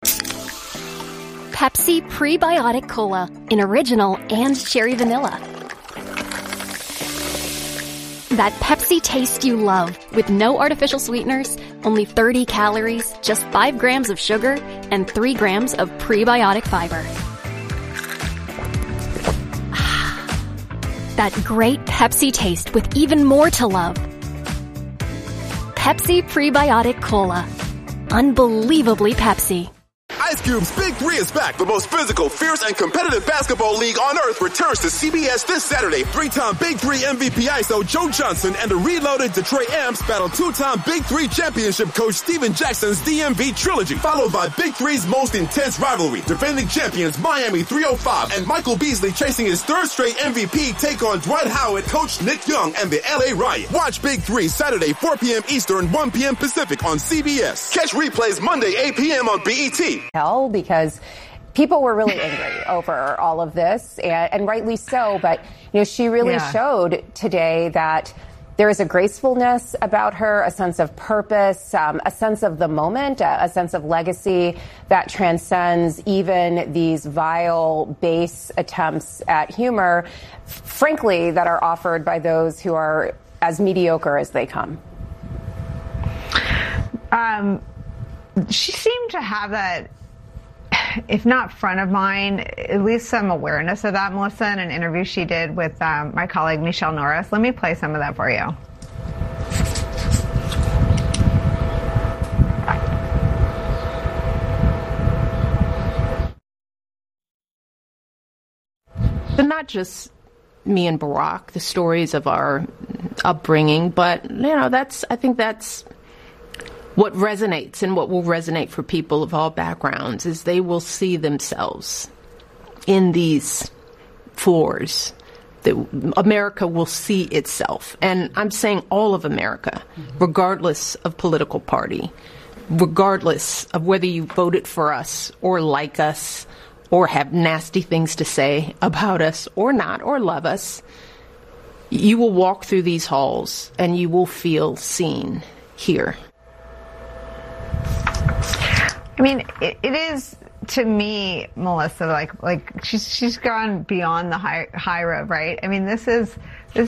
Pepsi Prebiotic Cola in original and cherry vanilla. That Pepsi taste you love with no artificial sweeteners, only 30 calories, just 5 grams of sugar, and 3 grams of prebiotic fiber. That great Pepsi taste with even more to love. Pepsi Prebiotic Cola. Unbelievably Pepsi. Ice Cube's Big Three is back. The most physical, fierce, and competitive basketball league on earth returns to CBS this Saturday. 3-time Big Three MVP ISO Joe Johnson and the reloaded Detroit Amps battle 2-time Big Three championship coach Steven Jackson's DMV trilogy, followed by Big Three's most intense rivalry. Defending champions Miami 305 and Michael Beasley chasing his third straight MVP take on Dwight Howard, coach Nick Young, and the LA Riot. Watch Big Three Saturday 4 p.m. Eastern, 1 p.m. Pacific on CBS. Catch replays Monday 8 p.m. on BET. Because people were really angry over all of this, and rightly so. But she really showed today that there is a gracefulness about her, a sense of purpose, a sense of the moment, a sense of legacy that transcends even these vile, base attempts at humor, frankly, that are offered by those who are as mediocre as they come. She seemed to have that, if not front of mind, at least some awareness of that, Melissa, in an interview she did with my colleague Michelle Norris. Let me play some of that for you. But not just me and Barack, the stories of our upbringing, but I think that's what resonates and what will resonate for people of all backgrounds is they will see themselves in these floors. America will see itself. And I'm saying all of America, regardless of political party, regardless of whether you voted for us or like us or have nasty things to say about us or not or love us, you will walk through these halls and you will feel seen here. I mean, it is, to me, Melissa, like she's gone beyond the high road, right? I mean, this is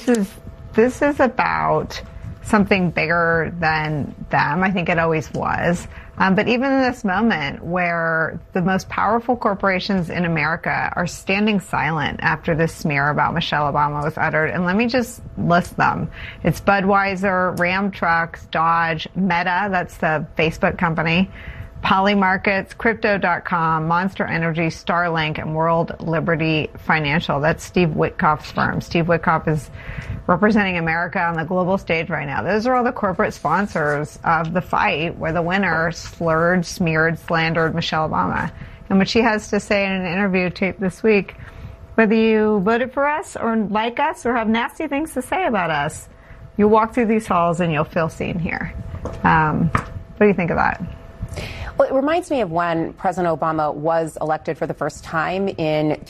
about something bigger than them. I think it always was. But even in this moment where the most powerful corporations in America are standing silent after this smear about Michelle Obama was uttered, and let me just list them. It's Budweiser, Ram Trucks, Dodge, Meta, that's the Facebook company, Polymarkets, Crypto.com, Monster Energy, Starlink, and World Liberty Financial. That's Steve Witkoff's firm. Steve Witkoff is representing America on the global stage right now. Those are all the corporate sponsors of the fight where the winner slurred, smeared, slandered Michelle Obama. And what she has to say in an interview taped this week, whether you voted for us or like us or have nasty things to say about us, you'll walk through these halls and you'll feel seen here. What do you think of that? Well, it reminds me of when President Obama was elected for the first time in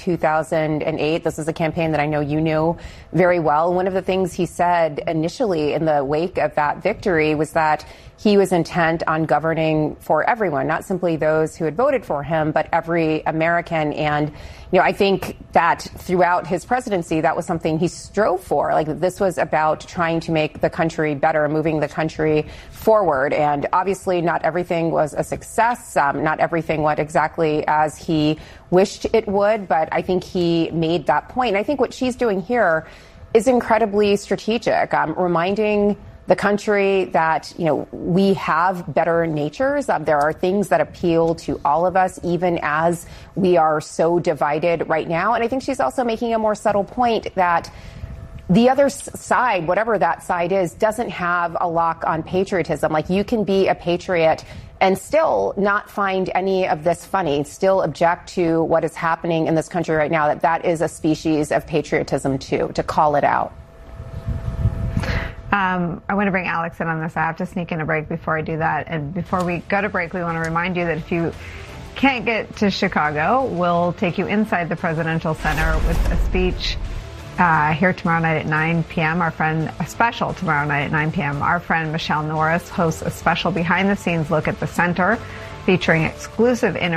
2008. This is a campaign that I know you knew very well. One of the things he said initially in the wake of that victory was that he was intent on governing for everyone, not simply those who had voted for him, but every American. And, I think that throughout his presidency, that was something he strove for. Like, this was about trying to make the country better, moving the country forward. And obviously not everything was a success. Not everything went exactly as he wished it would. But I think he made that point. And I think what she's doing here is incredibly strategic, reminding the country that, we have better natures. There are things that appeal to all of us, even as we are so divided right now. And I think she's also making a more subtle point that the other side, whatever that side is, doesn't have a lock on patriotism. Like, you can be a patriot and still not find any of this funny, still object to what is happening in this country right now, that is a species of patriotism, too, to call it out. I want to bring Alex in on this. I have to sneak in a break before I do that. And before we go to break, we want to remind you that if you can't get to Chicago, we'll take you inside the Presidential Center with a speech here tomorrow night at 9 p.m. A special tomorrow night at 9 p.m. Our friend Michelle Norris hosts a special behind-the-scenes look at the center featuring exclusive interviews